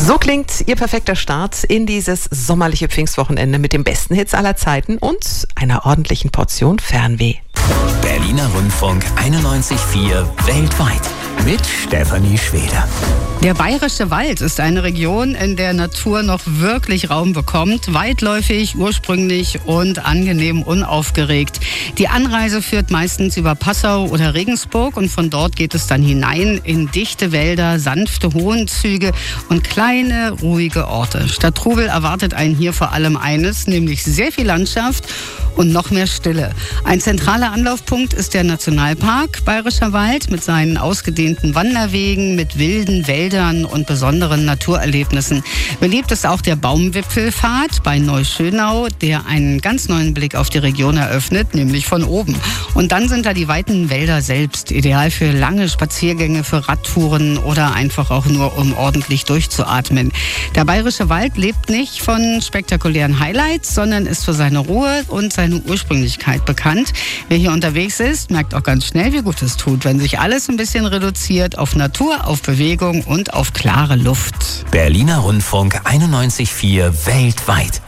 So klingt Ihr perfekter Start in dieses sommerliche Pfingstwochenende mit den besten Hits aller Zeiten und einer ordentlichen Portion Fernweh. Berliner Rundfunk 91,4 weltweit mit Stefanie Schweder. Der Bayerische Wald ist eine Region, in der Natur noch wirklich Raum bekommt. Weitläufig, ursprünglich und angenehm unaufgeregt. Die Anreise führt meistens über Passau oder Regensburg und von dort geht es dann hinein in dichte Wälder, sanfte Höhenzüge und kleine, ruhige Orte. Statt Trubel erwartet einen hier vor allem eines, nämlich sehr viel Landschaft und noch mehr Stille. Ein zentraler Anlaufpunkt ist der Nationalpark Bayerischer Wald mit seinen ausgedehnten Wanderwegen, mit wilden Wäldern und besonderen Naturerlebnissen. Beliebt ist auch der Baumwipfelpfad bei Neuschönau, der einen ganz neuen Blick auf die Region eröffnet, nämlich von oben. Und dann sind da die weiten Wälder selbst, ideal für lange Spaziergänge, für Radtouren oder einfach auch nur, um ordentlich durchzuatmen. Der Bayerische Wald lebt nicht von spektakulären Highlights, sondern ist für seine Ruhe und seine Ursprünglichkeit bekannt. Wer hier unterwegs ist, merkt auch ganz schnell, wie gut es tut, wenn sich alles ein bisschen reduziert auf Natur, auf Bewegung und auf klare Luft. Berliner Rundfunk 91,4 weltweit.